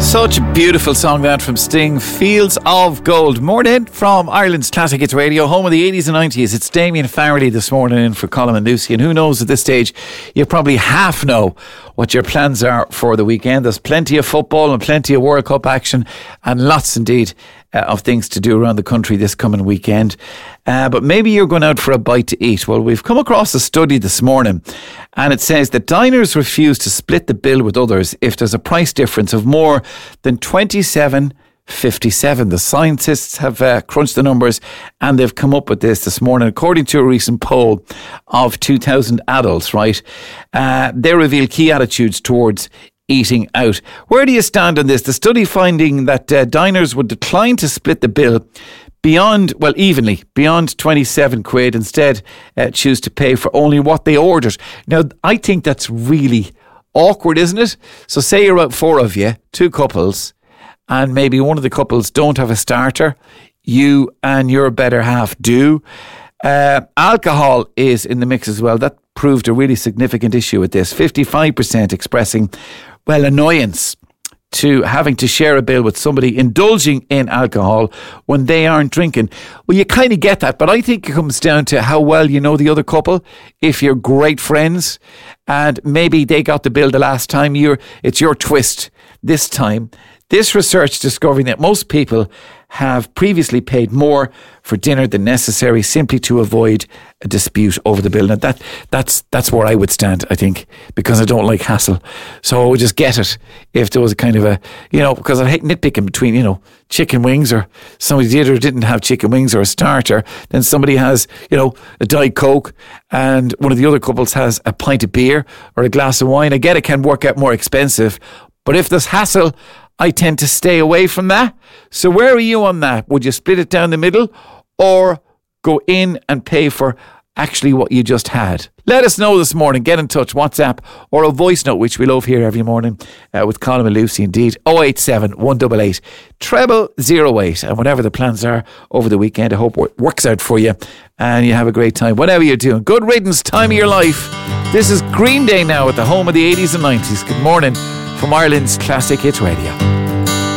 Such a beautiful song that from Sting, Fields of Gold. Morning from Ireland's Classic Hits Radio, home of the 80s and 90s. It's Damien Farrelly this morning in for Colin and Lucy. And who knows, at this stage, you probably half know what your plans are for the weekend. There's plenty of football and plenty of World Cup action and lots indeed of things to do around the country this coming weekend. But maybe you're going out for a bite to eat. Well, we've come across a study this morning and it says that diners refuse to split the bill with others if there's a price difference of more than 27.57. The scientists have crunched the numbers and they've come up with this morning. According to a recent poll of 2,000 adults, right, they reveal key attitudes towards eating out. Where do you stand on this? The study finding that diners would decline to split the bill evenly, beyond 27 quid, instead choose to pay for only what they ordered. Now, I think that's really awkward, isn't it? So say you're out, four of you, two couples, and maybe one of the couples don't have a starter. You and your better half do. Alcohol is in the mix as well. That proved a really significant issue with this. 55% expressing, annoyance to having to share a bill with somebody indulging in alcohol when they aren't drinking. Well, you kind of get that, but I think it comes down to how well you know the other couple. If you're great friends and maybe they got the bill the last time, it's your twist this time. This research discovering that most people have previously paid more for dinner than necessary simply to avoid a dispute over the bill. Now that's where I would stand, I think, because I don't like hassle. So I would just get it if there was a kind of a, because I hate nitpicking between, chicken wings, or somebody did or didn't have chicken wings or a starter. Then somebody has, a Diet Coke and one of the other couples has a pint of beer or a glass of wine. I get it can work out more expensive, but if there's hassle, I tend to stay away from that. So where are you on that? Would you split it down the middle or go in and pay for actually what you just had? Let us know this morning. Get in touch, WhatsApp or a voice note, which we love here every morning with Colin and Lucy indeed. 087 188 0008. And whatever the plans are over the weekend, I hope it works out for you and you have a great time. Whatever you're doing, good riddance, time of your life. This is Green Day now at the home of the 80s and 90s. Good morning from Ireland's Classic Hits Radio.